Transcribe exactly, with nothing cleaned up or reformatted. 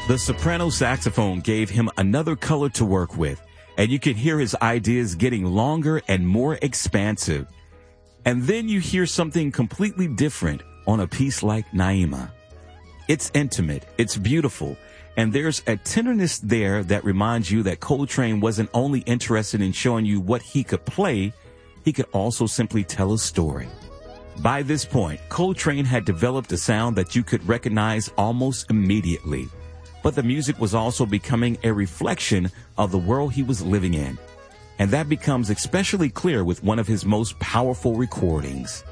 The soprano saxophone gave him another color to work with, and you could hear his ideas getting longer and more expansive. And then you hear something completely different on a piece like Naima. It's intimate, it's beautiful, and there's a tenderness there that reminds you that Coltrane wasn't only interested in showing you what he could play, he could also simply tell a story. By this point, Coltrane had developed a sound that you could recognize almost immediately. But the music was also becoming a reflection of the world he was living in. And that becomes especially clear with one of his most powerful recordings.